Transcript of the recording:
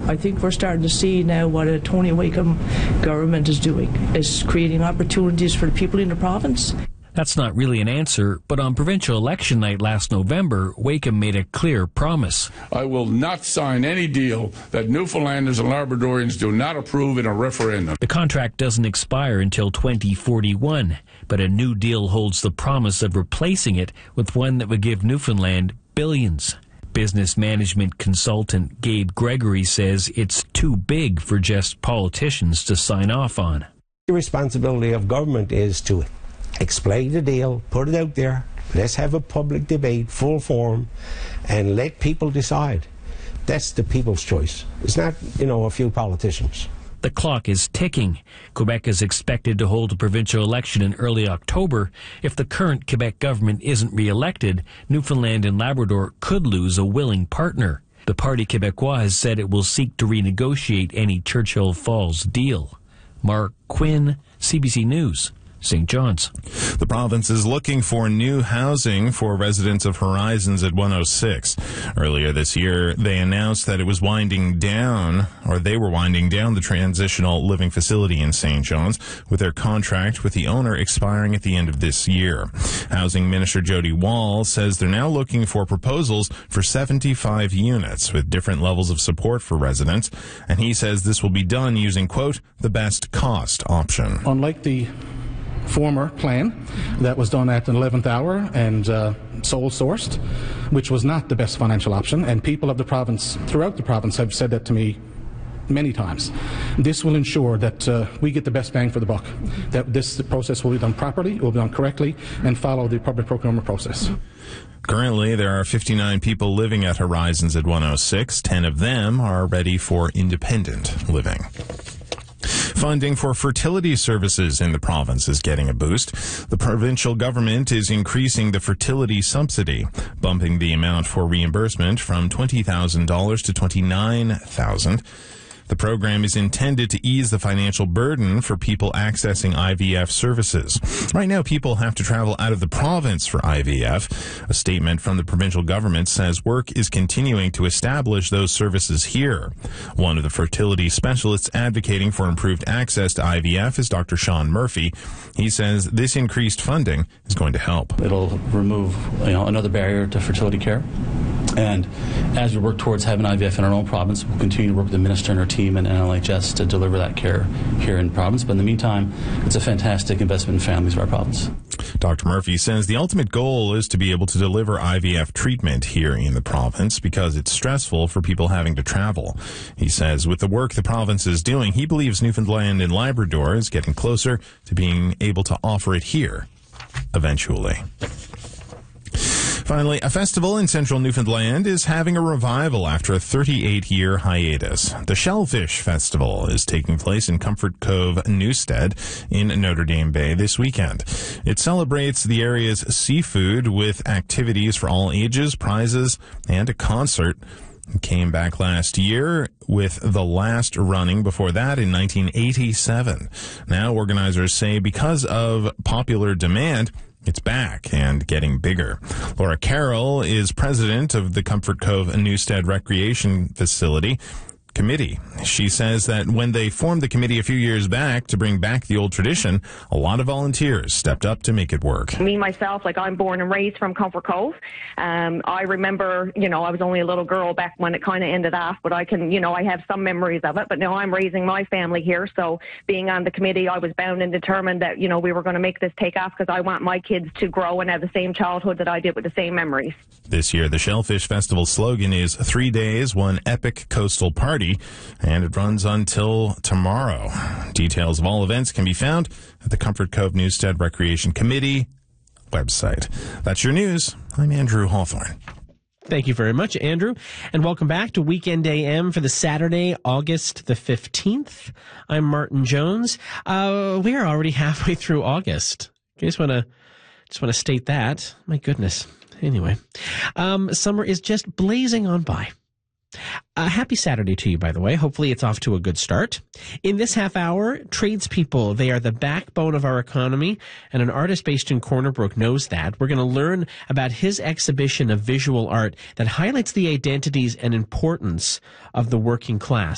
I think we're starting to see now what a Tony Wakeham government is doing, is creating opportunities for the people in the province. That's not really an answer, but on provincial election night last November, Wakeham made a clear promise. I will not sign any deal that Newfoundlanders and Labradorians do not approve in a referendum. The contract doesn't expire until 2041, but a new deal holds the promise of replacing it with one that would give Newfoundland billions. Business management consultant Gabe Gregory says it's too big for just politicians to sign off on. The responsibility of government is to explain the deal, put it out there, let's have a public debate, full forum, and let people decide. That's the people's choice. It's not, a few politicians. The clock is ticking. Quebec is expected to hold a provincial election in early October. If the current Quebec government isn't re-elected, Newfoundland and Labrador could lose a willing partner. The Parti Québécois has said it will seek to renegotiate any Churchill Falls deal. Mark Quinn, CBC News, St. John's. The province is looking for new housing for residents of Horizons at 106. Earlier this year, they announced that they were winding down the transitional living facility in St. John's, with their contract with the owner expiring at the end of this year. Housing Minister Jody Wall says they're now looking for proposals for 75 units with different levels of support for residents, and he says this will be done using, quote, the best cost option. Unlike the former plan that was done at an 11th hour and sole sourced, which was not the best financial option, and people of the province, throughout the province, have said that to me many times. This will ensure that we get the best bang for the buck, that this process will be done properly, it will be done correctly, and follow the public procurement process. Currently, there are 59 people living at Horizons at 106. 10 of them are ready for independent living. Funding for fertility services in the province is getting a boost. The provincial government is increasing the fertility subsidy, bumping the amount for reimbursement from $20,000 to $29,000. The program is intended to ease the financial burden for people accessing IVF services. Right now, people have to travel out of the province for IVF. A statement from the provincial government says work is continuing to establish those services here. One of the fertility specialists advocating for improved access to IVF is Dr. Sean Murphy. He says this increased funding is going to help. It'll remove another barrier to fertility care. And as we work towards having IVF in our own province, we'll continue to work with the minister and our team and NLHS to deliver that care here in the province. But in the meantime, it's a fantastic investment in families of our province. Dr. Murphy says the ultimate goal is to be able to deliver IVF treatment here in the province because it's stressful for people having to travel. He says with the work the province is doing, he believes Newfoundland and Labrador is getting closer to being able to offer it here eventually. Finally, a festival in central Newfoundland is having a revival after a 38-year hiatus. The Shellfish Festival is taking place in Comfort Cove, Newstead, in Notre Dame Bay this weekend. It celebrates the area's seafood with activities for all ages, prizes, and a concert. It came back last year with the last running before that in 1987. Now, organizers say because of popular demand, it's back and getting bigger. Laura Carroll is president of the Comfort Cove Newstead Recreation Facility Committee. She says that when they formed the committee a few years back to bring back the old tradition, a lot of volunteers stepped up to make it work. Me, myself, I'm born and raised from Comfort Cove. I remember, I was only a little girl back when it kind of ended off, but I have some memories of it. But now I'm raising my family here, so being on the committee, I was bound and determined that, we were going to make this take off because I want my kids to grow and have the same childhood that I did with the same memories. This year, the Shellfish Festival slogan is 3 days, one epic coastal party, and it runs until tomorrow. Details of all events can be found at the Comfort Cove Newstead Recreation Committee website. That's your news. I'm Andrew Hawthorne. Thank you very much, Andrew. And welcome back to Weekend AM for the Saturday, August the 15th. I'm Martin Jones. We are already halfway through August. I just want to state that. My goodness. Anyway, summer is just blazing on by. Happy Saturday to you, by the way. Hopefully it's off to a good start. In this half hour, tradespeople, they are the backbone of our economy, and an artist based in Corner Brook knows that. We're going to learn about his exhibition of visual art that highlights the identities and importance of the working class.